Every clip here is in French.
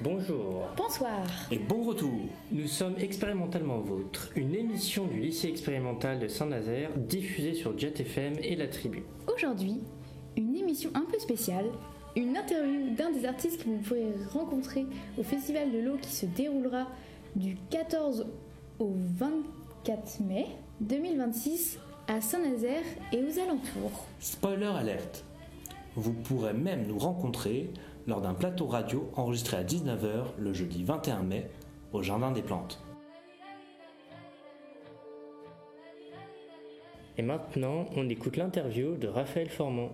Bonjour. Bonsoir. Et bon retour. Nous sommes Expérimentalement Vôtre, une émission du lycée expérimental de Saint-Nazaire diffusée sur Jet FM et La Tribu. Aujourd'hui, une émission un peu spéciale, une interview d'un des artistes que vous pourrez rencontrer au Festival de l'eau qui se déroulera du 14 au 24 mai 2026 à Saint-Nazaire et aux alentours. Spoiler alerte. Vous pourrez même nous rencontrer lors d'un plateau radio enregistré à 19h le jeudi 21 mai au Jardin des Plantes. Et maintenant, on écoute l'interview de Raphaël Formand.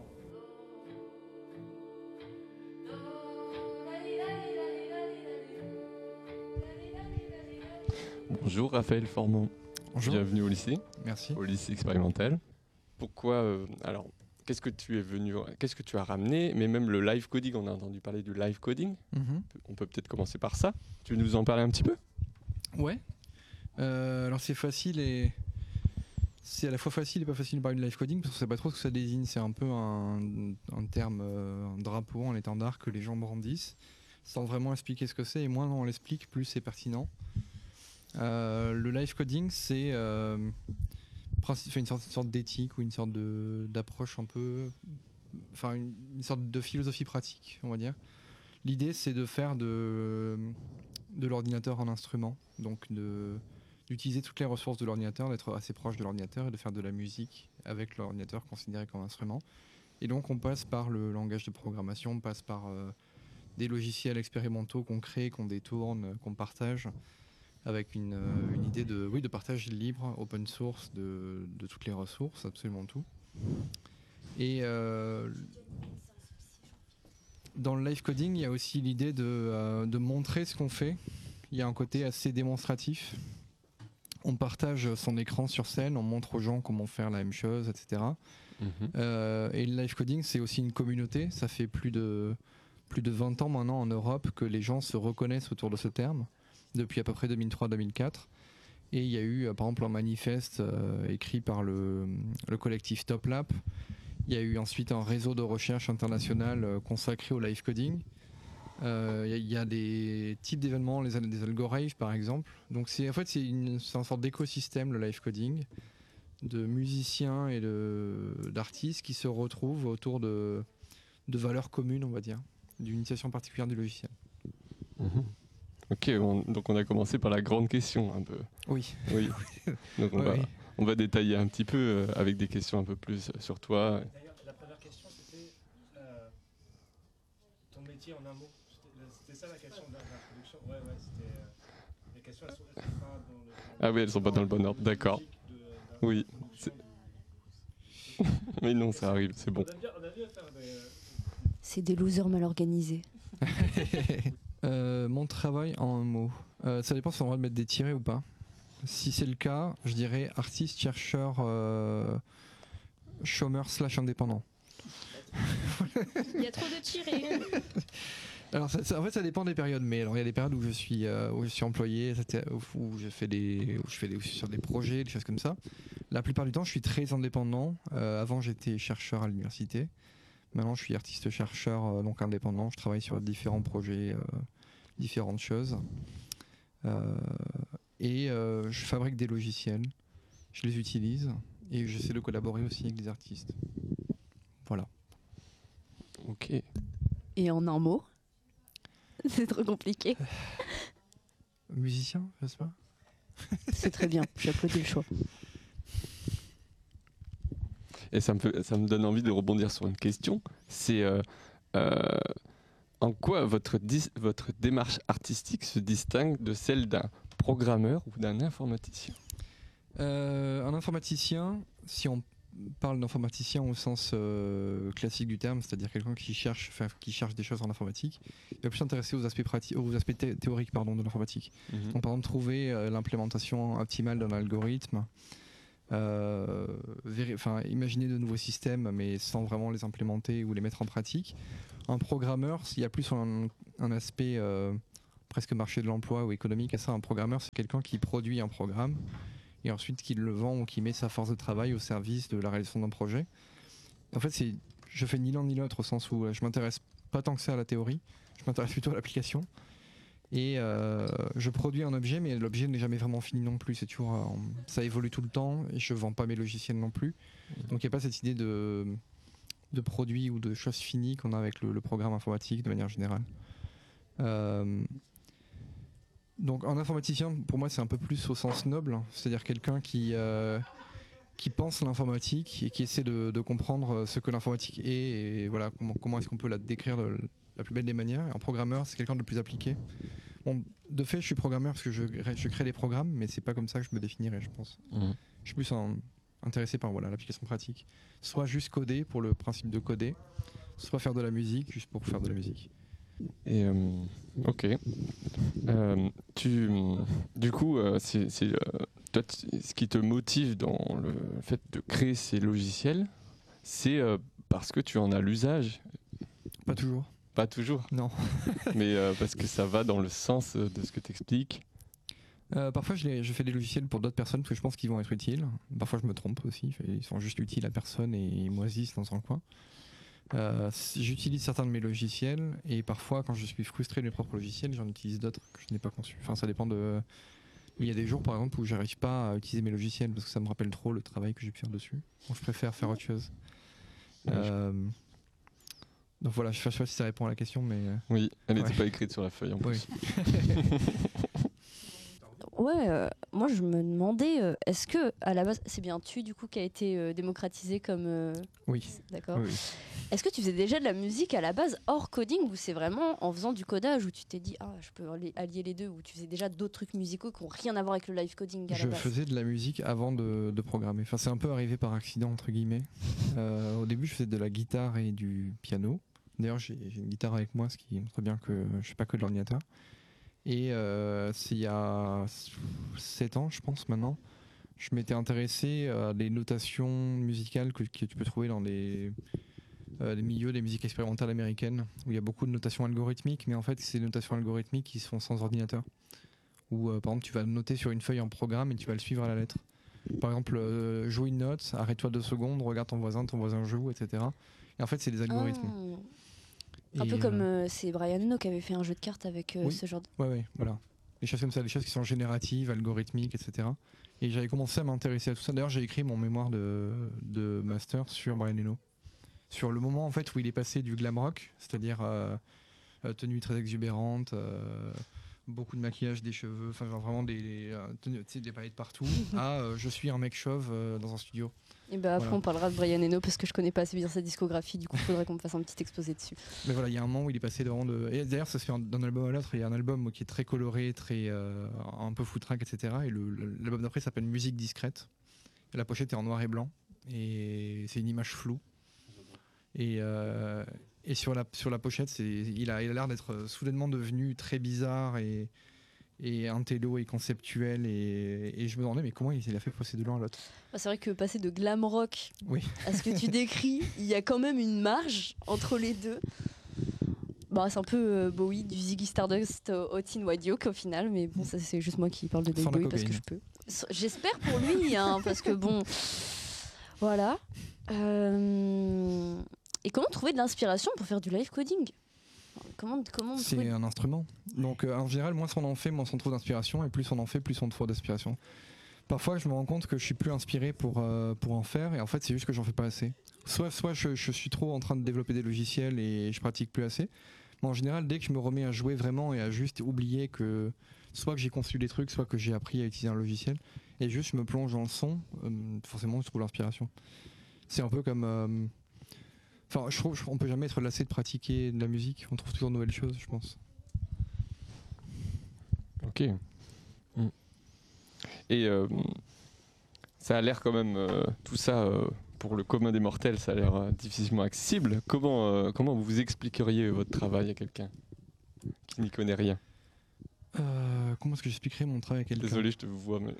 Bonjour Raphaël Formand. Bonjour. Bienvenue au lycée. Merci. Au lycée expérimental. Pourquoi qu'est-ce que tu as ramené? Mais même le live coding, on a entendu parler du live coding. On peut peut-être commencer par ça. Tu veux nous en parler un petit peu? Ouais. Alors c'est facile et c'est à la fois facile et pas facile de parler de live coding parce qu'on sait pas trop ce que ça désigne. C'est un peu un terme, un drapeau, un étendard que les gens brandissent sans vraiment expliquer ce que c'est. Et moins on l'explique, plus c'est pertinent. Le live coding, c'est une sorte d'éthique ou une sorte d'approche un peu, enfin une sorte de philosophie pratique, on va dire. L'idée, c'est de faire de l'ordinateur un instrument, donc d'utiliser toutes les ressources de l'ordinateur, d'être assez proche de l'ordinateur et de faire de la musique avec l'ordinateur considéré comme instrument. Et donc on passe par le langage de programmation, on passe par des logiciels expérimentaux qu'on crée, qu'on détourne, qu'on partage, avec une idée de partage libre, open source de toutes les ressources, absolument tout. Et dans le live coding, il y a aussi l'idée de montrer ce qu'on fait. Il y a un côté assez démonstratif. On partage son écran sur scène, on montre aux gens comment faire la même chose, etc. Et le live coding, c'est aussi une communauté. Ça fait plus de 20 ans maintenant en Europe que les gens se reconnaissent autour de ce terme, depuis à peu près 2003-2004. Et il y a eu par exemple un manifeste écrit par le collectif TopLab. Il y a eu ensuite un réseau de recherche international consacré au live coding. Il y a des types d'événements, des algorithmes par exemple. Donc c'est une sorte d'écosystème, le live coding, de musiciens et d'artistes qui se retrouvent autour de valeurs communes, on va dire, d'une utilisation particulière du logiciel. Ok, donc on a commencé par la grande question un peu. Oui. Donc on va détailler un petit peu avec des questions un peu plus sur toi. D'ailleurs, la première question c'était ton métier en un mot. C'était ça la question de l'introduction. Ouais, c'était les questions elles sont pas dans le. Ah oui, elles sont pas dans le bon ordre. D'accord. Oui. Mais non, ça arrive, c'est bon. On a bien faire des. C'est des losers mal organisés. Mon travail en un mot. Ça dépend si on a le droit de mettre des tirets ou pas. Si c'est le cas, je dirais artiste, chercheur, chômeur / indépendant. Il y a trop de tirés. Alors en fait ça dépend des périodes, mais alors il y a des périodes où je suis employé, où je fais sur des projets, des choses comme ça. La plupart du temps je suis très indépendant. Avant j'étais chercheur à l'université. Maintenant je suis artiste chercheur donc indépendant. Je travaille sur différents projets, différentes choses. Et je fabrique des logiciels, je les utilise et j'essaie de collaborer aussi avec des artistes. Voilà. Ok. Et en un mot? C'est trop compliqué. Musicien, je sais pas. C'est très bien, j'applaudis le choix. Et ça me donne envie de rebondir sur une question. C'est en quoi votre démarche artistique se distingue de celle d'un programmeur ou d'un informaticien? Un informaticien, si on parle d'informaticien au sens classique du terme, c'est-à-dire quelqu'un qui cherche des choses en informatique, il va plus s'intéresser aux aspects théoriques de l'informatique. Donc par exemple trouver l'implémentation optimale d'un algorithme, imaginer de nouveaux systèmes mais sans vraiment les implémenter ou les mettre en pratique. Un programmeur, il y a plus un aspect presque marché de l'emploi ou économique à ça. Un programmeur, c'est quelqu'un qui produit un programme et ensuite qui le vend ou qui met sa force de travail au service de la réalisation d'un projet. En fait, je fais ni l'un ni l'autre au sens où je m'intéresse pas tant que ça à la théorie, je m'intéresse plutôt à l'application. Et je produis un objet, mais l'objet n'est jamais vraiment fini non plus. C'est toujours, ça évolue tout le temps et je vends pas mes logiciels non plus. Donc il n'y a pas cette idée de produit ou de choses finies qu'on a avec le programme informatique de manière générale. Donc un informaticien, pour moi, c'est un peu plus au sens noble, c'est-à-dire quelqu'un qui pense l'informatique et qui essaie de comprendre ce que l'informatique est et voilà comment est-ce qu'on peut la décrire de la plus belle des manières. Un programmeur, c'est quelqu'un de plus appliqué. Bon, de fait, je suis programmeur parce que je crée des programmes, mais c'est pas comme ça que je me définirais, je pense. Je suis plus intéressé par l'application pratique. Soit juste coder pour le principe de coder, soit faire de la musique juste pour faire de la musique. Et ok. Du coup, toi, ce qui te motive dans le fait de créer ces logiciels, c'est parce que tu en as l'usage. Pas toujours. Pas toujours. Non. Mais parce que ça va dans le sens de ce que tu expliques. Parfois, je fais des logiciels pour d'autres personnes parce que je pense qu'ils vont être utiles. Parfois, je me trompe aussi. Ils sont juste utiles à personne et ils moisissent dans un coin. J'utilise certains de mes logiciels et parfois, quand je suis frustré de mes propres logiciels, j'en utilise d'autres que je n'ai pas conçus. Enfin, ça dépend de. Il y a des jours, par exemple, où j'arrive pas à utiliser mes logiciels parce que ça me rappelle trop le travail que j'ai pu faire dessus. Donc, je préfère faire autre chose. Donc voilà, je sais pas si ça répond à la question, mais... Oui, elle n'était pas écrite sur la feuille en plus. Ouais, moi je me demandais, est-ce que à la base, c'est bien tu du coup qui a été démocratisé comme... Oui. D'accord. Oui. Est-ce que tu faisais déjà de la musique à la base hors coding ou c'est vraiment en faisant du codage où tu t'es dit je peux allier les deux, ou tu faisais déjà d'autres trucs musicaux qui n'ont rien à voir avec le live coding à la base? Je faisais de la musique avant de programmer. Enfin, c'est un peu arrivé par accident entre guillemets. Au début, je faisais de la guitare et du piano. D'ailleurs, j'ai une guitare avec moi, ce qui montre bien que je ne fais pas que de l'ordinateur. Et c'est il y a 7 ans, je pense maintenant, je m'étais intéressé à des notations musicales que tu peux trouver dans les milieux des musiques expérimentales américaines, où il y a beaucoup de notations algorithmiques, mais en fait, c'est des notations algorithmiques qui se font sans ordinateur. Où, par exemple, tu vas noter sur une feuille un programme et tu vas le suivre à la lettre. Par exemple, joue une note, arrête-toi 2 secondes, regarde ton voisin joue, etc. Et en fait, c'est des algorithmes. Un peu comme c'est Brian Eno qui avait fait un jeu de cartes avec ce genre de... Ouais, voilà. Des choses comme ça, des choses qui sont génératives, algorithmiques, etc. Et j'avais commencé à m'intéresser à tout ça. D'ailleurs, j'ai écrit mon mémoire de master sur Brian Eno. Sur le moment en fait où il est passé du glam rock, c'est-à-dire tenue très exubérante, beaucoup de maquillage, des cheveux, enfin vraiment des paillettes partout, à je suis un mec chauve dans un studio. Et bah après on parlera de Brian Eno parce que je connais pas assez bien sa discographie, du coup il faudrait qu'on me fasse un petit exposé dessus. Mais voilà, il y a un moment où il est passé vraiment de... Et d'ailleurs ça se fait d'un album à l'autre, il y a un album qui est très coloré, très un peu footrack, etc. Et l'album d'après s'appelle Musique discrète. Et la pochette est en noir et blanc, et c'est une image floue. Et sur la pochette, il a l'air d'être soudainement devenu très bizarre et intello et conceptuel. Et je me demandais, mais comment il a fait passer de l'un à l'autre? C'est vrai que passer de glam rock à ce que tu décris, il y a quand même une marge entre les deux. C'est un peu Bowie, du Ziggy Stardust au Teen White Yoke au final, mais bon, ça c'est juste moi qui parle de David Bowie parce que je peux. J'espère pour lui, parce que bon, voilà. Et comment trouver de l'inspiration pour faire du live coding? Comment C'est un instrument. Donc en général, moins on en fait, moins on trouve d'inspiration, et plus on en fait, plus on trouve d'inspiration. Parfois, je me rends compte que je suis plus inspiré pour en faire, et en fait, c'est juste que j'en fais pas assez. Soit je suis trop en train de développer des logiciels et je pratique plus assez. Mais en général, dès que je me remets à jouer vraiment et à juste oublier que soit que j'ai conçu des trucs, soit que j'ai appris à utiliser un logiciel, et juste je me plonge dans le son, forcément, je trouve l'inspiration. C'est un peu comme... Enfin, je trouve qu'on peut jamais être lassé de pratiquer de la musique. On trouve toujours de nouvelles choses, je pense. Ok. Et ça a l'air quand même, tout ça, pour le commun des mortels, ça a l'air difficilement accessible. Comment vous expliqueriez votre travail à quelqu'un qui n'y connaît rien? Comment est-ce que j'expliquerais mon travail à quelqu'un? Désolé, je te vois, mais...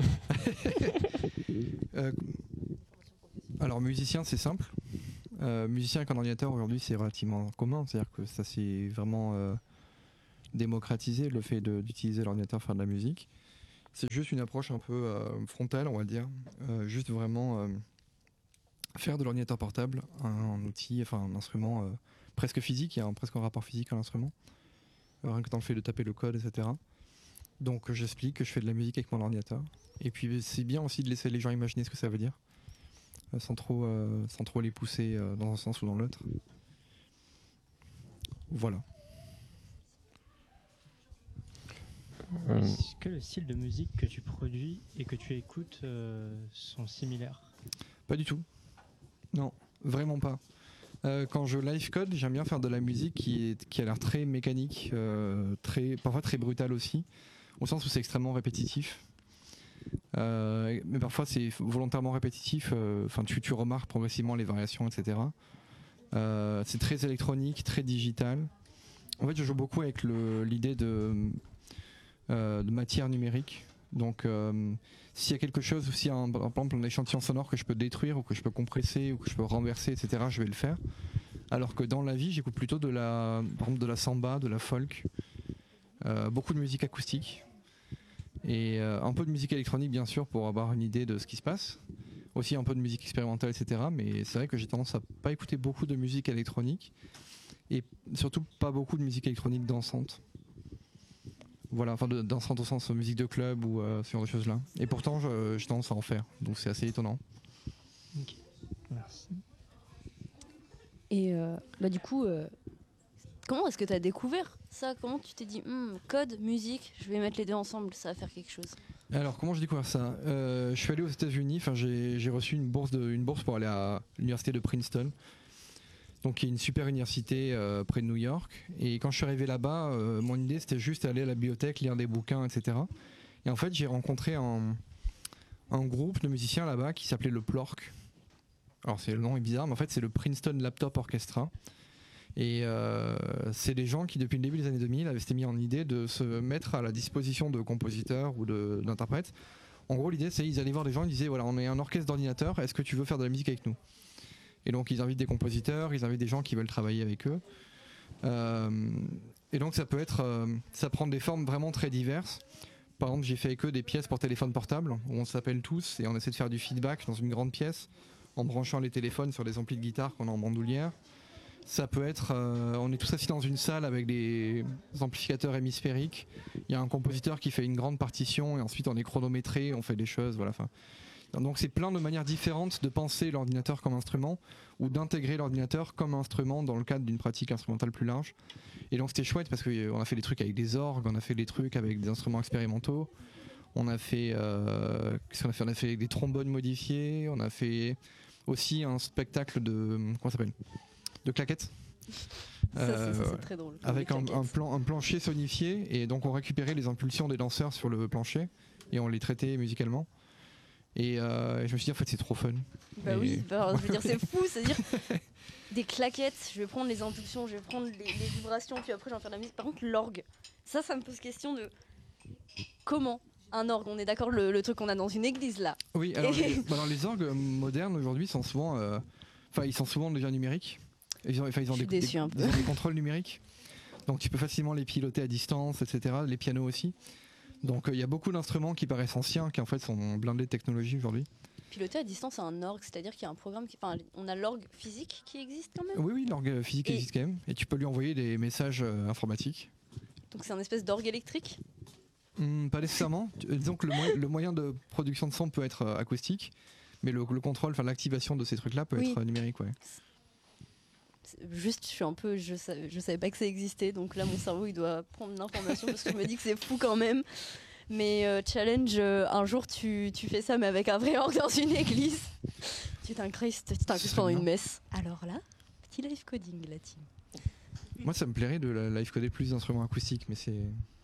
Alors, musicien, c'est simple. Musicien avec un ordinateur aujourd'hui, c'est relativement commun, c'est-à-dire que ça s'est vraiment démocratisé, le fait d'utiliser l'ordinateur pour faire de la musique. C'est juste une approche un peu frontale, on va dire, juste vraiment faire de l'ordinateur portable un outil, enfin un instrument presque physique, il y a presque un rapport physique à l'instrument, rien que dans le fait de taper le code, etc. Donc j'explique que je fais de la musique avec mon ordinateur. Et puis c'est bien aussi de laisser les gens imaginer ce que ça veut dire, sans trop les pousser dans un sens ou dans l'autre. Voilà. Est-ce que le style de musique que tu produis et que tu écoutes sont similaires? Pas du tout. Non, vraiment pas. Quand je live code, j'aime bien faire de la musique qui a l'air très mécanique, parfois très brutale aussi, au sens où c'est extrêmement répétitif. Mais parfois c'est volontairement répétitif, tu remarques progressivement les variations, etc. C'est très électronique, très digital. En fait, je joue beaucoup avec l'idée de matière numérique. Donc s'il y a quelque chose, s'il y a par exemple un échantillon sonore que je peux détruire ou que je peux compresser ou que je peux renverser, etc., je vais le faire. Alors que dans la vie, j'écoute plutôt par exemple de la samba, de la folk, beaucoup de musique acoustique et un peu de musique électronique bien sûr pour avoir une idée de ce qui se passe. Aussi un peu de musique expérimentale, etc. Mais c'est vrai que j'ai tendance à pas écouter beaucoup de musique électronique et surtout pas beaucoup de musique électronique dansante. Voilà, dansante au sens musique de club ou ce genre de choses-là. Et pourtant, j'ai tendance à en faire, donc c'est assez étonnant. Ok, merci. Et du coup, comment est-ce que tu as découvert ça? Comment tu t'es dit, code, musique, je vais mettre les deux ensemble, ça va faire quelque chose? Alors, comment j'ai découvert ça? Je suis allé aux États-Unis, j'ai reçu une bourse pour aller à l'université de Princeton. Donc, qui est une super université près de New York. Et quand je suis arrivé là-bas, mon idée c'était juste aller à la bibliothèque, lire des bouquins, etc. Et en fait, j'ai rencontré un groupe de musiciens là-bas qui s'appelait le PLORC. Alors, le nom est bizarre, mais en fait, c'est le Princeton Laptop Orchestra. Et c'est des gens qui, depuis le début des années 2000, avaient été mis en idée de se mettre à la disposition de compositeurs ou d'interprètes. En gros, l'idée, c'est qu'ils allaient voir des gens, ils disaient voilà, on est un orchestre d'ordinateur, est-ce que tu veux faire de la musique avec nous? Et donc ils invitent des compositeurs, ils invitent des gens qui veulent travailler avec eux. Et donc ça prend des formes vraiment très diverses. Par exemple, j'ai fait avec eux des pièces pour téléphone portable, où on s'appelle tous et on essaie de faire du feedback dans une grande pièce, en branchant les téléphones sur des amplis de guitare qu'on a en bandoulière. Ça peut être, on est tous assis dans une salle avec des amplificateurs hémisphériques. Il y a un compositeur qui fait une grande partition et ensuite on est chronométré, on fait des choses, voilà. Donc c'est plein de manières différentes de penser l'ordinateur comme instrument ou d'intégrer l'ordinateur comme instrument dans le cadre d'une pratique instrumentale plus large. Et donc c'était chouette parce qu'on a fait des trucs avec des orgues, on a fait des trucs avec des instruments expérimentaux, on a fait, qu'est-ce qu'on a fait? On a fait avec des trombones modifiés, on a fait aussi un spectacle comment ça s'appelle? De claquettes. C'est très drôle. Avec un plancher sonifié et donc on récupérait les impulsions des danseurs sur le plancher et on les traitait musicalement. Et je me suis dit en fait c'est trop fun. Bah oui, je veux dire c'est fou, c'est-à-dire des claquettes, je vais prendre les impulsions, je vais prendre les vibrations, puis après j'en faire de la musique. Par contre l'orgue, ça me pose question de comment un orgue, on est d'accord le truc qu'on a dans une église là. Oui, alors les orgues modernes aujourd'hui sont souvent, ils sont souvent déjà numériques. Ils ont des contrôles numériques, donc tu peux facilement les piloter à distance, etc. Les pianos aussi. Donc il y a beaucoup d'instruments qui paraissent anciens, qui en fait sont blindés de technologie aujourd'hui. Piloter à distance, c'est un orgue, c'est-à-dire qu'il y a un programme on a l'orgue physique qui existe quand même. Oui, l'orgue physique existe quand même, et tu peux lui envoyer des messages informatiques. Donc c'est un espèce d'orgue électrique? Pas nécessairement. Disons que le moyen de production de son peut être acoustique, mais le contrôle, l'activation de ces trucs-là peut être numérique, ouais. Juste, je savais pas que ça existait, donc là mon cerveau il doit prendre l'information parce que je me dis que c'est fou quand même. Mais challenge, un jour tu fais ça mais avec un vrai orgue dans une église. Tu t'incrustes pendant une messe. Alors là, petit live coding la team. Moi ça me plairait de live coder plus d'instruments acoustiques, mais c'est...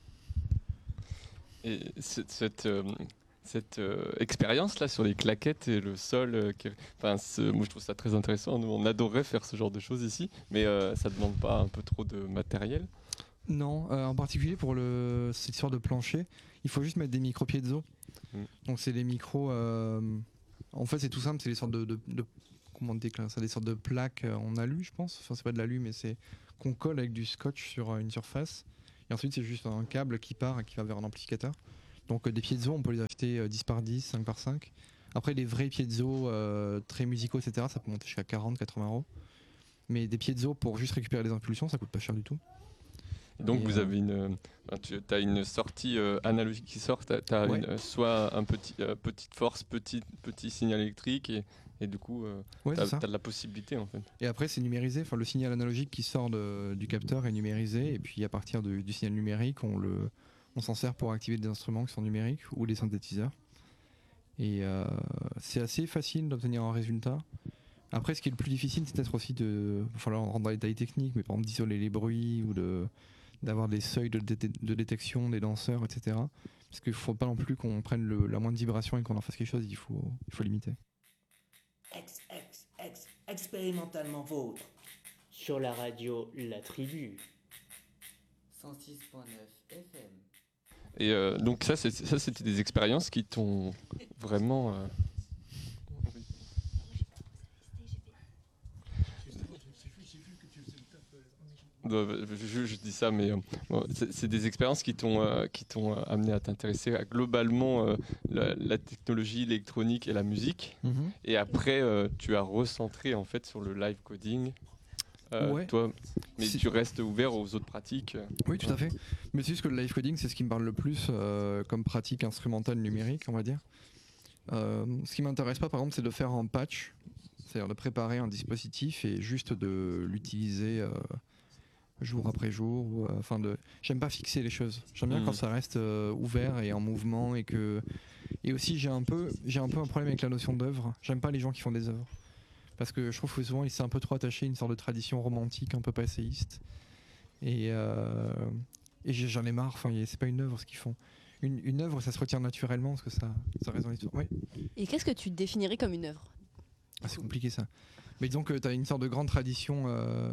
Et cette expérience là sur les claquettes et le sol, moi je trouve ça très intéressant. Nous on adorerait faire ce genre de choses ici, mais ça demande pas un peu trop de matériel? Non, en particulier pour cette histoire de plancher, il faut juste mettre des micros piezo. Donc c'est des micros, en fait c'est tout simple, c'est des sortes de comment on décline ça, des sortes de plaques en alu je pense. Enfin c'est pas de l'alu mais c'est qu'on colle avec du scotch sur une surface. Et ensuite c'est juste un câble qui part et qui va vers un amplificateur. Donc des piezo, on peut les acheter 10 par 10, 5 par 5. Après des vrais piezo très musicaux, etc., ça peut monter jusqu'à 40-80 €. Mais des piezo pour juste récupérer les impulsions, ça coûte pas cher du tout. Donc Et, vous avez tu as une sortie analogique qui sort, tu as Ouais. soit un petite force, petit signal électrique et du coup Ouais, tu c'est ça. as de la possibilité en fait. Et après, c'est numérisé. Enfin, le signal analogique qui sort du capteur est numérisé. Et puis, à partir du signal numérique, on s'en sert pour activer des instruments qui sont numériques ou des synthétiseurs. Et c'est assez facile d'obtenir un résultat. Après, ce qui est le plus difficile, c'est peut-être aussi enfin, là, on rentre dans les détails techniques, mais par exemple d'isoler les bruits ou d'avoir des seuils de détection des danseurs, etc. Parce qu'il ne faut pas non plus qu'on prenne la moindre vibration et qu'on en fasse quelque chose. Il faut limiter. Expérimentalement vôtre. Sur la radio La Tribu. 106.9 FM. Et donc ça c'était des expériences qui t'ont vraiment je dis ça, mais bon, c'est des expériences qui t'ont amené à t'intéresser à globalement la technologie électronique et la musique. Et après, tu as recentré en fait sur le live coding. Ouais. Toi, mais tu restes ouvert aux autres pratiques. Oui, tout à fait. Mais c'est juste que le live coding, c'est ce qui me parle le plus comme pratique instrumentale numérique, on va dire. Ce qui m'intéresse pas, par exemple, c'est de faire un patch, c'est-à-dire de préparer un dispositif et juste de l'utiliser jour après jour. J'aime pas fixer les choses. J'aime bien quand ça reste ouvert et en mouvement et aussi j'ai un peu un problème avec la notion d'œuvre. J'aime pas les gens qui font des œuvres. Parce que je trouve que souvent, il s'est un peu trop attaché à une sorte de tradition romantique, un peu passéiste. Et j'en ai marre. Enfin, c'est pas une œuvre ce qu'ils font. Une œuvre, ça se retient naturellement parce que ça reste dans l'histoire. Ouais. Et qu'est-ce que tu définirais comme une œuvre? C'est compliqué ça. Mais disons que tu as une sorte de grande tradition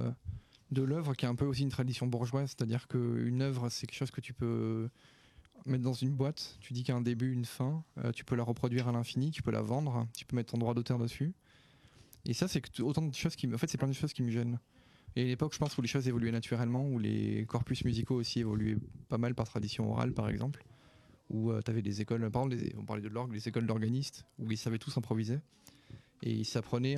de l'œuvre qui est un peu aussi une tradition bourgeoise. C'est-à-dire qu'une œuvre, c'est quelque chose que tu peux mettre dans une boîte. Tu dis qu'il y a un début, une fin. Tu peux la reproduire à l'infini, tu peux la vendre, tu peux mettre ton droit d'auteur dessus. Et ça, c'est autant de choses en fait, c'est plein de choses qui me gênent. Et à l'époque, je pense, où les choses évoluaient naturellement, où les corpus musicaux aussi évoluaient pas mal par tradition orale, par exemple, où tu avais des écoles, par exemple, on parlait de l'orgue, les écoles d'organistes, où ils savaient tous improviser. Et ils s'apprenaient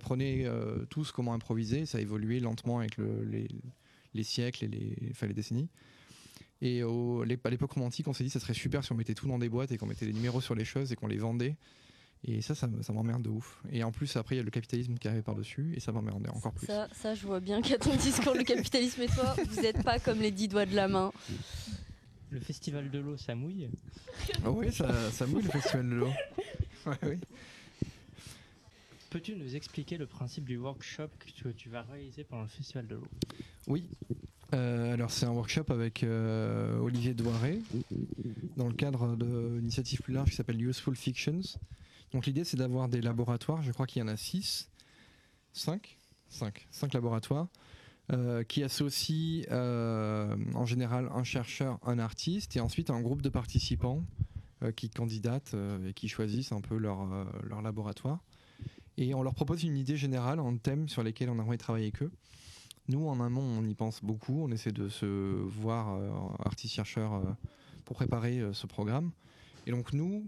tous comment improviser, ça a évolué lentement avec les siècles et les décennies. Et à l'époque romantique, on s'est dit que ça serait super si on mettait tout dans des boîtes et qu'on mettait les numéros sur les choses et qu'on les vendait. Et ça m'emmerde de ouf. Et en plus, après, il y a le capitalisme qui arrive par-dessus, et ça m'emmerde encore plus. Ça, je vois bien qu'à ton discours, le capitalisme et toi, vous n'êtes pas comme les 10 doigts de la main. Le festival de l'eau, ça mouille? Oh oui, ça mouille le festival de l'eau. Ouais, oui. Peux-tu nous expliquer le principe du workshop que tu vas réaliser pendant le festival de l'eau? Oui. Alors c'est un workshop avec Olivier Douaré dans le cadre d'une initiative plus large qui s'appelle Useful Fictions. Donc l'idée c'est d'avoir des laboratoires, je crois qu'il y en a 5 laboratoires qui associent en général un chercheur, un artiste et ensuite un groupe de participants qui candidatent et qui choisissent un peu leur laboratoire. Et on leur propose une idée générale, un thème sur lesquels on aimerait travailler avec eux. Nous, en amont, on y pense beaucoup. On essaie de se voir artistes-chercheurs pour préparer ce programme. Et donc nous,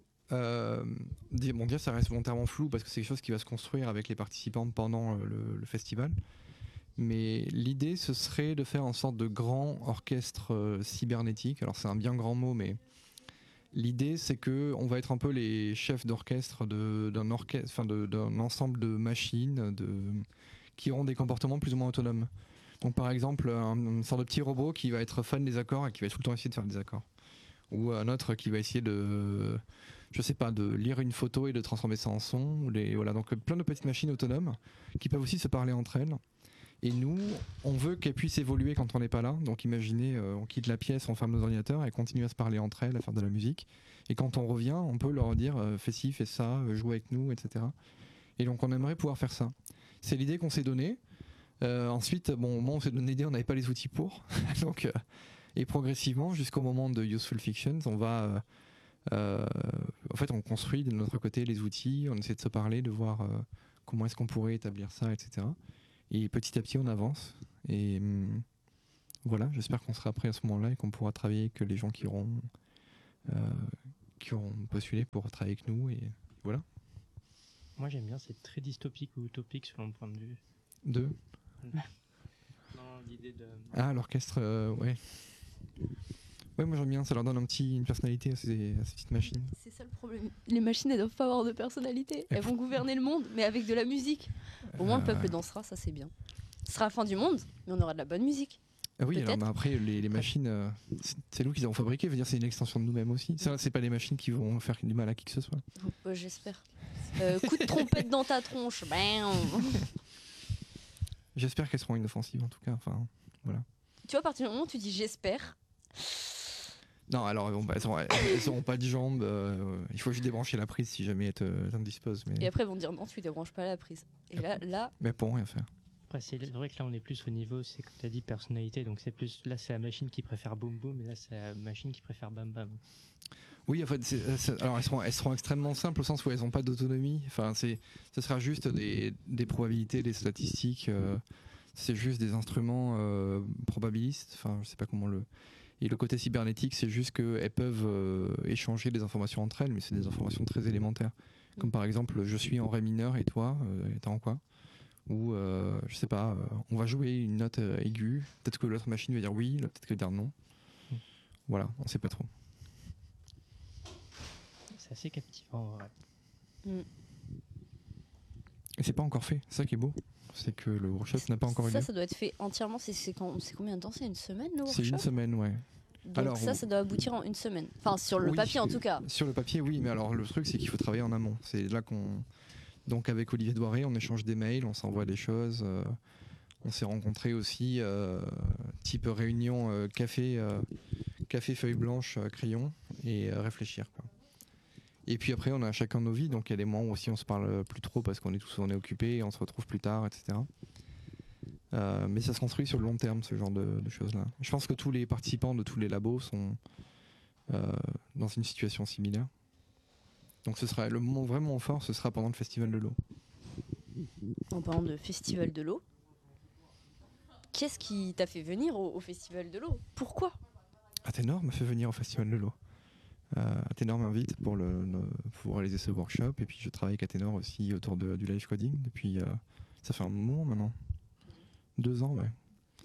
déjà ça reste volontairement flou parce que c'est quelque chose qui va se construire avec les participants pendant le festival. Mais l'idée, ce serait de faire une sorte de grand orchestre cybernétique. Alors c'est un bien grand mot, mais l'idée, c'est qu'on va être un peu les chefs d'orchestre d'un ensemble de machines qui auront des comportements plus ou moins autonomes. Donc par exemple, une sorte de petit robot qui va être fan des accords et qui va tout le temps essayer de faire des accords. Ou un autre qui va essayer de lire une photo et de transformer ça en son. Voilà, donc plein de petites machines autonomes qui peuvent aussi se parler entre elles. Et nous, on veut qu'elles puissent évoluer quand on n'est pas là. Donc imaginez, on quitte la pièce, on ferme nos ordinateurs, elles continuent à se parler entre elles, à faire de la musique. Et quand on revient, on peut leur dire fais ci, fais ça, joue avec nous, etc. Et donc on aimerait pouvoir faire ça. C'est l'idée qu'on s'est donnée. Ensuite, moi on s'est donné l'idée, on n'avait pas les outils pour. Donc, et progressivement, jusqu'au moment de Useful Fictions, on va... en fait, on construit de notre côté les outils, on essaie de se parler, de voir comment est-ce qu'on pourrait établir ça, etc. Et petit à petit, on avance. Et voilà, j'espère qu'on sera prêt à ce moment-là et qu'on pourra travailler avec les gens qui auront postulé pour travailler avec nous. Et voilà. Moi, j'aime bien, c'est très dystopique ou utopique selon mon point de vue. Non, l'idée de... Ah, l'orchestre, ouais. Ouais, moi j'aime bien, ça leur donne une personnalité à ces petites machines. C'est ça le problème. Les machines, elles doivent pas avoir de personnalité. Elles vont gouverner le monde, mais avec de la musique. Au moins, le peuple dansera, ça c'est bien. Ce sera la fin du monde, mais on aura de la bonne musique. Ah oui, Peut-être. alors bah, après, les machines, c'est nous qui les avons fabriquées, je veux dire, c'est une extension de nous-mêmes aussi. Ça, c'est pas les machines qui vont faire du mal à qui que ce soit. J'espère. Coup de trompette dans ta tronche. Bam. J'espère qu'elles seront inoffensives en tout cas. Enfin, voilà. Tu vois, à partir du moment où tu dis j'espère. Non, alors elles auront pas de jambes. Il faut juste débrancher la prise si jamais elles t'indisposent. Mais... Et après, ils vont dire non, tu débranches pas la prise. Et là. Mais pour rien faire. Après, c'est vrai que là, on est plus au niveau, c'est comme tu as dit, personnalité. Donc, c'est plus. Là, c'est la machine qui préfère boum boum, et là, c'est la machine qui préfère bam bam. Oui, en fait, alors elles seront extrêmement simples au sens où elles n'ont pas d'autonomie. Enfin, ce sera juste des probabilités, des statistiques. C'est juste des instruments probabilistes. Enfin, je sais pas comment le. Et le côté cybernétique, c'est juste qu'elles peuvent échanger des informations entre elles, mais c'est des informations très élémentaires. Comme par exemple, je suis en ré mineur et toi, t'es en quoi? Ou, je sais pas, on va jouer une note aiguë, peut-être que l'autre machine va dire oui, peut-être qu'elle va dire non. Voilà, on sait pas trop. C'est assez captivant, ouais. Et c'est pas encore fait, c'est ça qui est beau. C'est que le workshop n'a pas encore eu lieu. Ça doit être fait entièrement. C'est combien de temps? C'est une semaine le workshop? C'est une semaine, ouais. Donc alors, ça doit aboutir en une semaine. Enfin, sur le papier en tout cas. Sur le papier, oui, mais alors le truc, c'est qu'il faut travailler en amont. C'est là qu'on. Donc avec Olivier Doiré, on échange des mails, on s'envoie des choses. On s'est rencontrés aussi, type réunion café feuille blanche, crayon, et réfléchir, quoi. Et puis après, on a chacun nos vies, donc il y a des moments où aussi on se parle plus trop parce qu'on est occupés, on se retrouve plus tard, etc. Mais ça se construit sur le long terme, ce genre de choses-là. Je pense que tous les participants de tous les labos sont dans une situation similaire. Donc ce sera le moment vraiment fort, ce sera pendant le Festival de l'eau. En parlant de Festival de l'eau, qu'est-ce qui t'a fait venir au Festival de l'eau? Pourquoi? Athénor m'a fait venir au Festival de l'eau. Athénor m'invite pour réaliser ce workshop, et puis je travaille avec Athénor aussi autour du live coding depuis ça fait un moment maintenant, 2 ans, ouais.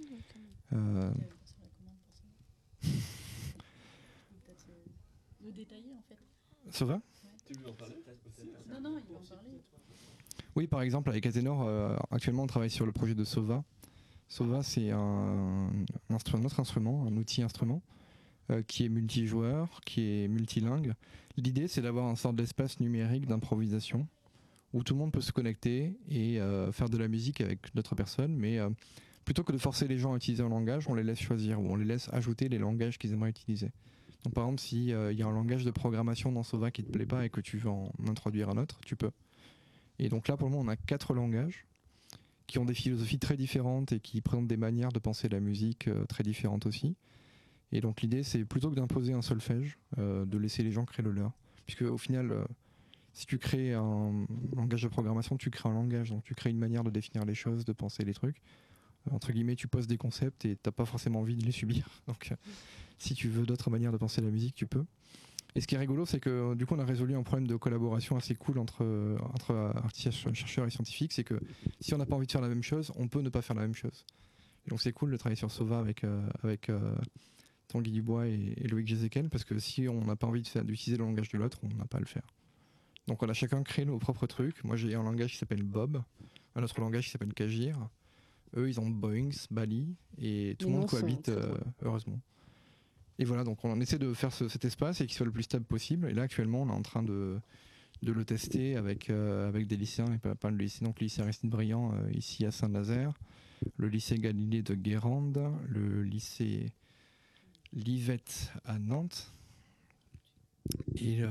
Le détailler en fait. Ça va? Tu veux en parler? Non, il va en parler. Oui, par exemple avec Athénor, actuellement on travaille sur le projet de Sova. Sova, c'est un autre instrument, un outil instrument qui est multijoueur, qui est multilingue. L'idée, c'est d'avoir un sorte d'espace numérique d'improvisation où tout le monde peut se connecter et faire de la musique avec d'autres personnes, mais plutôt que de forcer les gens à utiliser un langage, on les laisse choisir ou on les laisse ajouter les langages qu'ils aimeraient utiliser. Donc par exemple, s'il y a un langage de programmation dans Sova qui ne te plaît pas et que tu veux en introduire un autre, tu peux. Et donc là, pour le moment, on a 4 langages qui ont des philosophies très différentes et qui présentent des manières de penser la musique très différentes aussi. Et donc l'idée, c'est plutôt que d'imposer un solfège, de laisser les gens créer le leur. Puisque au final, si tu crées un langage de programmation, tu crées un langage. Donc tu crées une manière de définir les choses, de penser les trucs. Entre guillemets, tu poses des concepts et t'as pas forcément envie de les subir. Donc si tu veux d'autres manières de penser la musique, tu peux. Et ce qui est rigolo, c'est que du coup, on a résolu un problème de collaboration assez cool entre artistes, chercheurs et scientifiques. C'est que si on n'a pas envie de faire la même chose, on peut ne pas faire la même chose. Et donc c'est cool de travailler sur Sova avec Tanguy Dubois et Loïc Jézéquel, parce que si on n'a pas envie d'utiliser le langage de l'autre, on n'a pas à le faire. Donc on a chacun créé nos propres trucs. Moi j'ai un langage qui s'appelle Bob, un autre langage qui s'appelle Kagir. Eux ils ont Boinks, Bali, et tout le monde cohabite heureusement. Et voilà, donc on essaie de faire cet espace et qu'il soit le plus stable possible. Et là actuellement on est en train de le tester avec des lycéens, et pas le lycée, donc le lycée Aristide Briand ici à Saint-Nazaire, le lycée Galilée de Guérande, le lycée Livette à Nantes et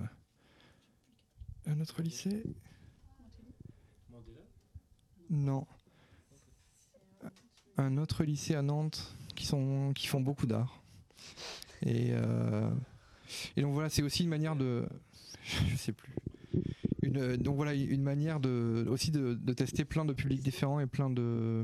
un autre lycée. Non, un autre lycée à Nantes qui font beaucoup d'art. Et donc voilà, c'est aussi une manière de, je sais plus. Donc voilà, une manière aussi de tester plein de publics différents et plein de.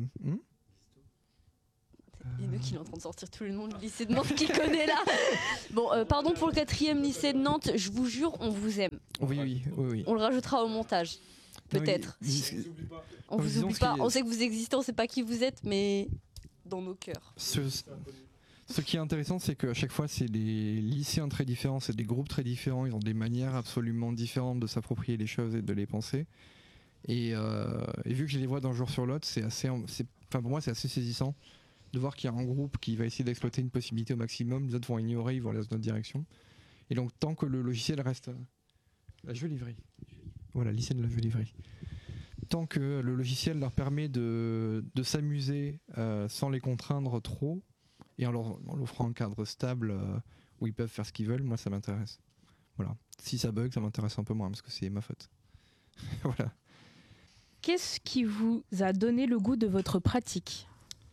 Enoch, il est en train de sortir tous les noms du lycée de Nantes qu'il connaît là. Bon, pardon pour le 4e lycée de Nantes, je vous jure, on vous aime. Oui. On le rajoutera au montage. Peut-être. On vous oublie pas. On sait que vous existez, on sait pas qui vous êtes, mais dans nos cœurs. Ce qui est intéressant, c'est qu'à chaque fois, c'est des lycéens très différents, c'est des groupes très différents, ils ont des manières absolument différentes de s'approprier les choses et de les penser. Et vu que je les vois d'un jour sur l'autre, pour moi, c'est assez saisissant de voir qu'il y a un groupe qui va essayer d'exploiter une possibilité au maximum, les autres vont ignorer, ils vont aller dans une autre direction. Et donc, tant que le logiciel reste... La Jeux-Livry. Voilà, lycée de la Jeux-Livry. Tant que le logiciel leur permet de s'amuser sans les contraindre trop, et en leur offrant un cadre stable où ils peuvent faire ce qu'ils veulent, moi ça m'intéresse. Voilà. Si ça bug, ça m'intéresse un peu moins parce que c'est ma faute. Voilà. Qu'est-ce qui vous a donné le goût de votre pratique ?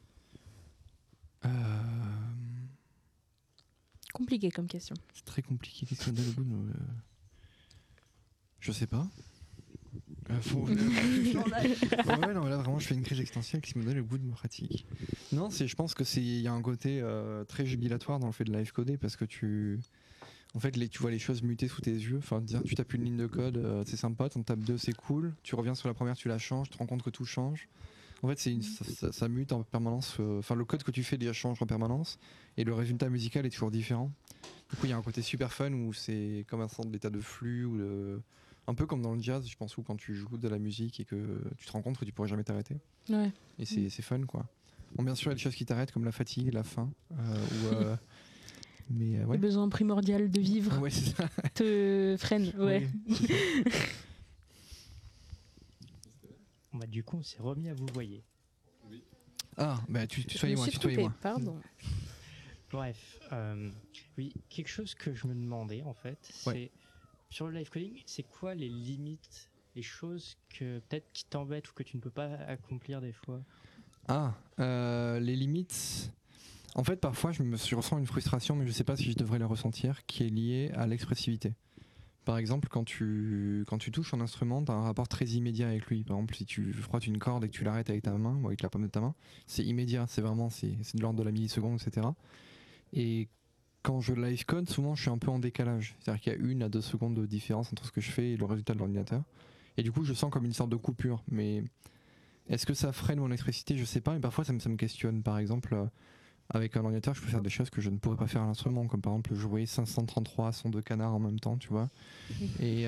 Compliqué comme question. C'est très compliqué. Qu'est-ce qui m'a donné le goût de... Je sais pas. Ouais, non, là vraiment je fais une crise existentielle qui me donne le goût de ma pratique. Non, je pense que il y a un côté très jubilatoire dans le fait de live coder parce que tu vois les choses muter sous tes yeux. Enfin, tu tapes une ligne de code, c'est sympa, t'en tapes deux, c'est cool. Tu reviens sur la première, tu la changes, tu te rends compte que tout change. En fait, ça mute en permanence. Enfin, le code que tu fais déjà change en permanence et le résultat musical est toujours différent. Du coup, il y a un côté super fun où c'est comme un centre d'état de flux ou un peu comme dans le jazz, je pense, où quand tu joues de la musique et que tu te rends compte que tu pourrais jamais t'arrêter. Ouais. Et c'est fun, quoi. Bon, bien sûr, il y a des choses qui t'arrêtent, comme la fatigue, la faim. Mais ouais. Le besoin primordial de vivre te freine. Ouais. Oui. Bah, du coup, on s'est remis à vous voyer. Ah, bah tutoyez-moi. Pardon. Bref, oui, quelque chose que je me demandais en fait, c'est sur le live coding, c'est quoi les limites, les choses que peut-être qui t'embêtent ou que tu ne peux pas accomplir des fois? Les limites. En fait, parfois, je ressens une frustration, mais je sais pas si je devrais la ressentir, qui est liée à l'expressivité. Par exemple, quand tu touches un instrument, tu as un rapport très immédiat avec lui. Par exemple, si tu frottes une corde et que tu l'arrêtes avec ta main, ou avec la paume de ta main, c'est immédiat, c'est de l'ordre de la milliseconde, etc. Et quand je live code, souvent je suis un peu en décalage. C'est-à-dire qu'il y a 1 à 2 secondes de différence entre ce que je fais et le résultat de l'ordinateur. Et du coup, je sens comme une sorte de coupure. Mais est-ce que ça freine mon expressivité? Je sais pas. Et parfois, ça me questionne. Par exemple, avec un ordinateur, je peux faire des choses que je ne pourrais pas faire à l'instrument, comme par exemple jouer 533 sons de canard en même temps, tu vois. Et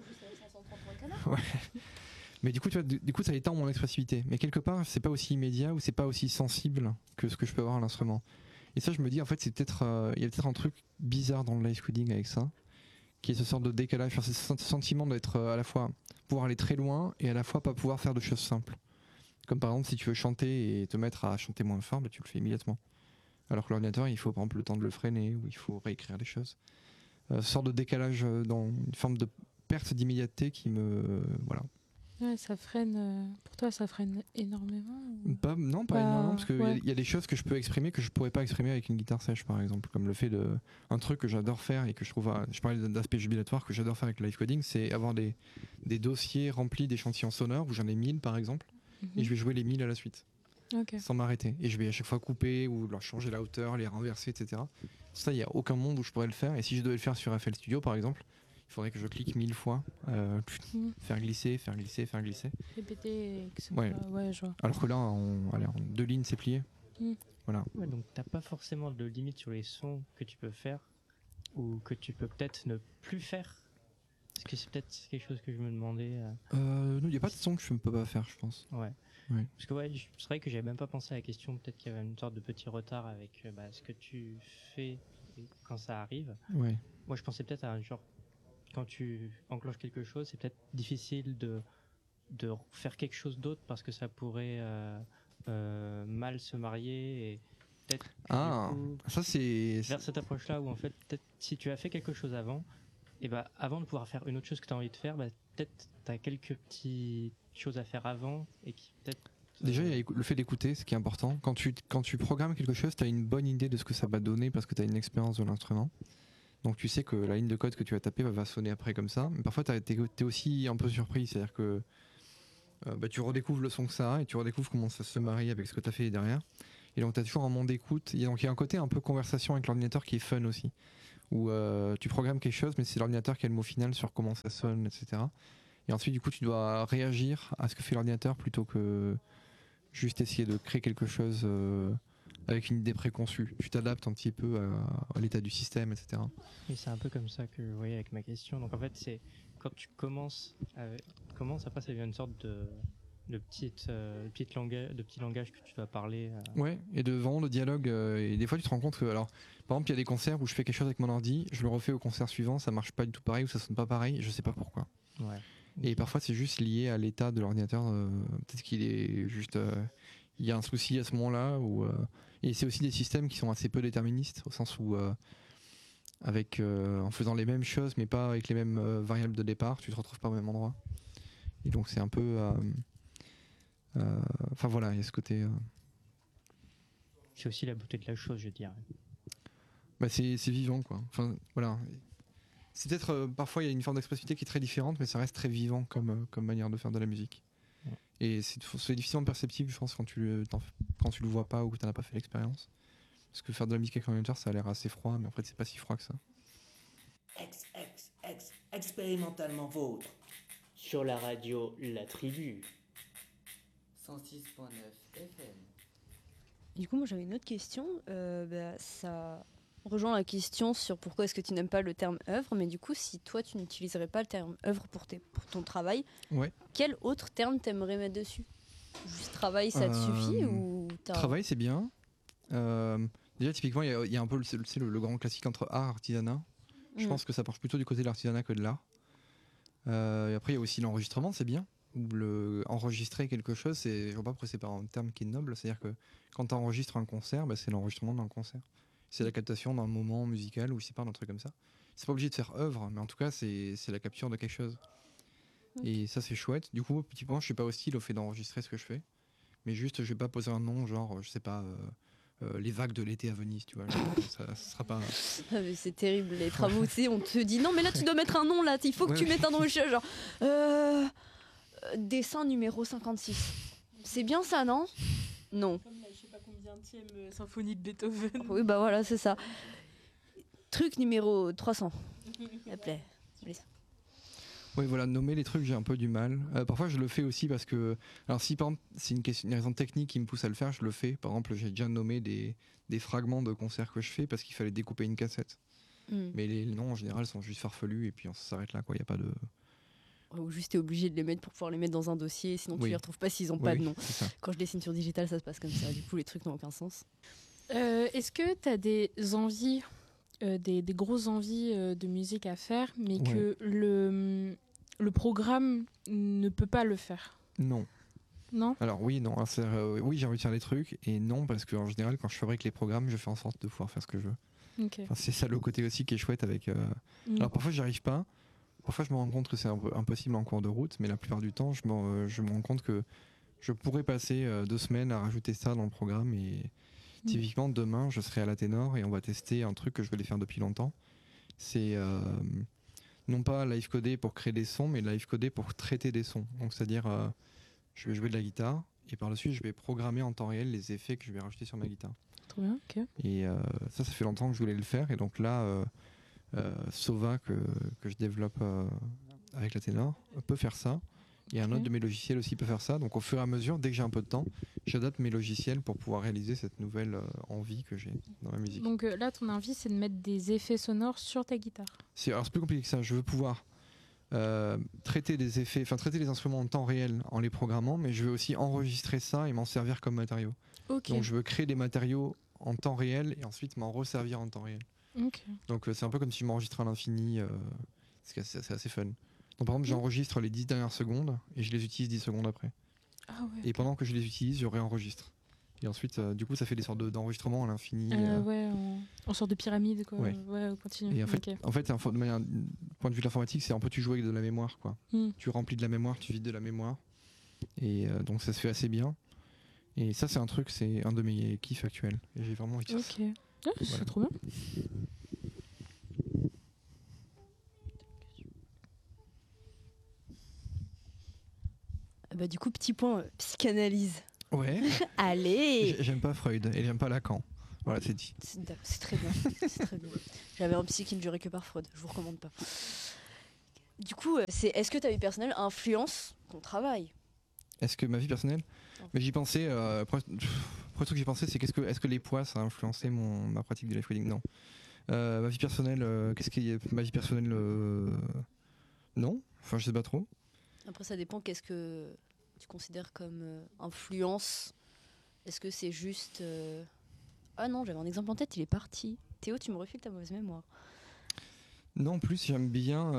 ouais. Mais du coup, ça étend mon expressivité. Mais quelque part, c'est pas aussi immédiat ou c'est pas aussi sensible que ce que je peux avoir à l'instrument. Et ça, je me dis, en fait, il y a peut-être un truc bizarre dans le live coding avec ça, qui est ce sorte de décalage, ce sentiment d'être à la fois pouvoir aller très loin et à la fois pas pouvoir faire de choses simples. Comme par exemple, si tu veux chanter et te mettre à chanter moins fort, bah, tu le fais immédiatement. Alors que l'ordinateur, il faut par exemple le temps de le freiner ou il faut réécrire les choses. Ce sorte de décalage dans une forme de perte d'immédiateté qui me... voilà. Ouais, ça freine. Pour toi, ça freine énormément ou... Pas énormément, parce qu'il y a des choses que je peux exprimer que je pourrais pas exprimer avec une guitare sèche, par exemple. Comme le fait un truc que j'adore faire et que je trouve... Je parlais d'aspect jubilatoire que j'adore faire avec le live coding, c'est avoir des dossiers remplis d'échantillons sonores, où j'en ai 1000 par exemple, et je vais jouer les 1000 à la suite. Okay. Sans m'arrêter. Et je vais à chaque fois couper ou leur changer la hauteur, les renverser, etc. Ça, il n'y a aucun monde où je pourrais le faire. Et si je devais le faire sur FL Studio, par exemple, il faudrait que je clique 1000 fois, faire glisser. Répéter, etc. Ouais. Ouais, je vois. Alors que là, en 2 lignes, c'est plié. Voilà. Ouais, donc t'as pas forcément de limite sur les sons que tu peux faire ou que tu peux peut-être ne plus faire. Est-ce que c'est peut-être quelque chose que je me demandais Non, il n'y a pas de son que je ne peux pas faire, je pense. Ouais. Parce que c'est vrai que j'avais même pas pensé à la question, peut-être qu'il y avait une sorte de petit retard avec ce que tu fais quand ça arrive. Ouais. Moi je pensais peut-être à un genre, quand tu enclenches quelque chose, c'est peut-être difficile de faire quelque chose d'autre parce que ça pourrait mal se marier et peut-être ça c'est vers cette approche-là où en fait peut-être si tu as fait quelque chose avant, et avant de pouvoir faire une autre chose que tu as envie de faire, peut-être tu as quelques petites choses à faire avant et qui peut-être... Déjà, il y a le fait d'écouter, ce qui est important. Quand tu programmes quelque chose, tu as une bonne idée de ce que ça va donner parce que tu as une expérience de l'instrument. Donc tu sais que la ligne de code que tu vas taper va sonner après comme ça. Mais parfois, tu es aussi un peu surpris. C'est-à-dire que tu redécouvres le son que ça a et tu redécouvres comment ça se marie avec ce que tu as fait derrière. Et donc tu as toujours un monde d'écoute. Et donc il y a un côté un peu conversation avec l'ordinateur qui est fun aussi. Où tu programmes quelque chose, mais c'est l'ordinateur qui a le mot final sur comment ça sonne, etc. Et ensuite, du coup, tu dois réagir à ce que fait l'ordinateur plutôt que juste essayer de créer quelque chose avec une idée préconçue. Tu t'adaptes un petit peu à l'état du système, etc. Et c'est un peu comme ça que je voyais avec ma question. Donc en fait, c'est quand tu commences, après ça devient une sorte de petit langage que tu dois parler. Ouais, et de dialogue. Et des fois, tu te rends compte que, alors, par exemple, il y a des concerts où je fais quelque chose avec mon ordi, je le refais au concert suivant, ça marche pas du tout pareil ou ça sonne pas pareil, je sais pas pourquoi. Ouais. Et parfois, c'est juste lié à l'état de l'ordinateur. Peut-être qu'il est juste, il y a un souci à ce moment-là. Et c'est aussi des systèmes qui sont assez peu déterministes, au sens où, en faisant les mêmes choses, mais pas avec les mêmes variables de départ, tu te retrouves pas au même endroit. Et donc, c'est un peu. Enfin voilà, il y a ce côté. C'est aussi la beauté de la chose, je dirais. Bah c'est vivant, quoi. Enfin voilà. C'est peut-être parfois il y a une forme d'expressivité qui est très différente, mais ça reste très vivant comme manière de faire de la musique. Ouais. Et c'est difficilement perceptible, je pense, quand tu le vois pas ou que tu n'en as pas fait l'expérience. Parce que faire de la musique avec un ordinateur, ça a l'air assez froid, mais en fait c'est pas si froid que ça. Expérimentalement vôtre. Sur la radio La Tribu. 106.9 FM. Du coup, moi j'avais une autre question. Ça rejoint la question sur pourquoi est-ce que tu n'aimes pas le terme œuvre, mais du coup, si toi tu n'utiliserais pas le terme œuvre pour ton travail, quel autre terme t'aimerais mettre dessus? Juste travail, ça te suffit ou Travail, c'est bien. Déjà, typiquement, il y a un peu le grand classique entre art et artisanat. Je pense que ça penche plutôt du côté de l'artisanat que de l'art. Et après, il y a aussi l'enregistrement, c'est bien. Enregistrer quelque chose, je vois pas pourquoi c'est pas un terme qui est noble. C'est-à-dire que quand tu enregistres un concert, c'est l'enregistrement d'un concert. C'est la captation d'un moment musical ou je sais pas, d'un truc comme ça. C'est pas obligé de faire œuvre, mais en tout cas, c'est la capture de quelque chose. Et ça, c'est chouette. Du coup, petit point, je suis pas hostile au fait d'enregistrer ce que je fais. Mais juste, je vais pas poser un nom, genre, je sais pas, les vagues de l'été à Venise, tu vois. Ça sera pas. Ah, mais c'est terrible, les travaux, tu sais, on te dit non, mais là, tu dois mettre un nom, là, il faut que tu mettes un nom, genre. Dessin numéro 56. C'est bien ça, non? Non. Comme la, je sais pas combienième symphonie de Beethoven. Oui, bah voilà, c'est ça. Truc numéro 300. Appelez. Oui, voilà, nommer les trucs, j'ai un peu du mal. Parfois, je le fais aussi parce que. Alors, si par exemple, c'est une raison technique qui me pousse à le faire, je le fais. Par exemple, j'ai déjà nommé des fragments de concerts que je fais parce qu'il fallait découper une cassette. Mais les noms, en général, sont juste farfelus et puis on s'arrête là, quoi. Il n'y a pas de. Ou juste t'es obligé de les mettre pour pouvoir les mettre dans un dossier, sinon tu les retrouves pas s'ils ont pas de nom. Quand je dessine sur digital, ça se passe comme ça. Du coup, les trucs n'ont aucun sens. Est-ce que t'as des envies, des grosses envies de musique à faire, mais que le programme ne peut pas le faire? Non. Non. Alors oui, non. Oui, j'ai envie de faire des trucs et non parce qu'en général, quand je fabrique les programmes, je fais en sorte de pouvoir faire ce que je veux. Okay. Enfin, c'est ça le côté aussi qui est chouette avec. Alors parfois, j'y arrive pas. Parfois, je me rends compte que c'est impossible en cours de route, mais la plupart du temps, je me rends compte que je pourrais passer 2 semaines à rajouter ça dans le programme. Et typiquement, demain, je serai à la Ténor et on va tester un truc que je voulais faire depuis longtemps. C'est non pas live codé pour créer des sons, mais live codé pour traiter des sons. Donc, c'est-à-dire, je vais jouer de la guitare et par la suite, je vais programmer en temps réel les effets que je vais rajouter sur ma guitare. Trop bien, ok. Et ça fait longtemps que je voulais le faire. Et donc là. Sova que je développe avec la Ténor peut faire ça et un autre de mes logiciels aussi peut faire ça, donc au fur et à mesure, dès que j'ai un peu de temps, j'adapte mes logiciels pour pouvoir réaliser cette nouvelle envie que j'ai dans la musique. Donc là ton envie c'est de mettre des effets sonores sur ta guitare? C'est plus compliqué que ça, je veux pouvoir traiter des effets, enfin traiter les instruments en temps réel en les programmant, mais je veux aussi enregistrer ça et m'en servir comme matériau. Donc je veux créer des matériaux en temps réel et ensuite m'en resservir en temps réel. Donc c'est un peu comme si je m'enregistrais à l'infini, c'est assez fun. Donc par exemple j'enregistre les 10 dernières secondes et je les utilise 10 secondes après. Et pendant que je les utilise, je réenregistre. Et ensuite du coup ça fait des sortes d'enregistrements à l'infini. En sorte de pyramide quoi. Continue. Et en fait, de manière, point de vue de l'informatique, c'est un peu tu joues avec de la mémoire quoi. Tu remplis de la mémoire, tu vides de la mémoire. Et donc ça se fait assez bien. Et ça c'est un truc, c'est un de mes kiffs actuels. Et j'ai vraiment envie de faire ça. C'est trop bien. Bah du coup, petit point psychanalyse. Ouais. Allez. J'aime pas Freud et j'aime pas Lacan. Voilà, c'est dit. C'est très bien. C'est très bien. J'avais un psy qui ne jurait que par Freud. Je vous recommande pas. Du coup, est-ce que ta vie personnelle influence ton travail? Est-ce que ma vie personnelle? Mais j'y pensais. premier truc que j'ai pensé, c'est est-ce que les poids, ça a influencé ma pratique du live coding? Non. Ma vie personnelle, qu'est-ce qui est ma vie personnelle? Non. Enfin, je sais pas trop. Après, ça dépend. Qu'est-ce que tu considères comme influence? Est-ce que c'est juste... Ah non, j'avais un exemple en tête, il est parti. Théo, tu me refiles ta mauvaise mémoire. Non, en plus, j'aime bien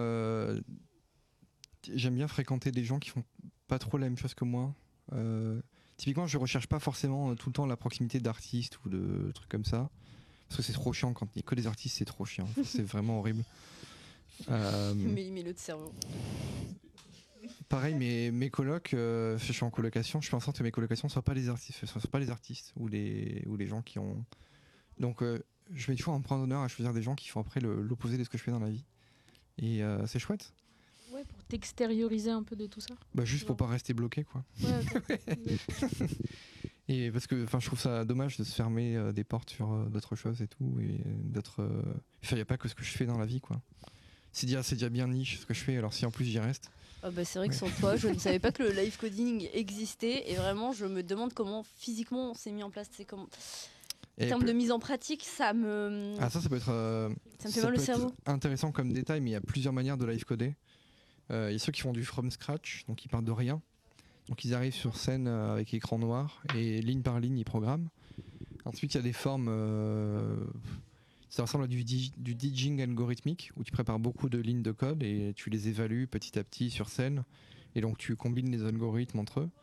fréquenter des gens qui font pas trop la même chose que moi. Typiquement, je recherche pas forcément tout le temps la proximité d'artistes ou de trucs comme ça. Parce que c'est trop chiant, quand il n'y a que des artistes, c'est trop chiant. C'est vraiment horrible. Mets-le de cerveau. Pareil, mes colocs, je suis en colocation, je fais en sorte que mes colocations ne soient pas les artistes ou les gens qui ont... Donc je vais toujours en prendre honneur à choisir des gens qui font après l'opposé de ce que je fais dans la vie. Et c'est chouette. Ouais, pour t'extérioriser un peu de tout ça. Bah juste pour pas rester bloqué, quoi. Ouais, Et parce que je trouve ça dommage de se fermer des portes sur d'autres choses et tout. Et d'autres... Enfin, il n'y a pas que ce que je fais dans la vie, quoi. C'est déjà bien niche ce que je fais, alors si en plus j'y reste... Ah bah c'est vrai que sans toi, je ne savais pas que le live coding existait et vraiment je me demande comment physiquement on s'est mis en place. C'est comment... En termes de mise en pratique, ça me... Ah ça peut être... ça me fait mal au cerveau. Intéressant comme détail, mais il y a plusieurs manières de live coder. Il y a ceux qui font du from scratch, donc ils partent de rien. Donc ils arrivent sur scène avec écran noir et ligne par ligne ils programment. Ensuite il y a des formes... ça ressemble à du DJing algorithmique où tu prépares beaucoup de lignes de code et tu les évalues petit à petit sur scène et donc tu combines les algorithmes entre eux.